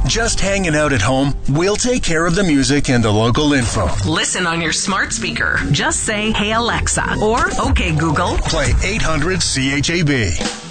Just hanging out at home? We'll take care of the music and the local info. Listen on your smart speaker. Just say, "Hey Alexa," or "Okay Google." Play 800 CHAB.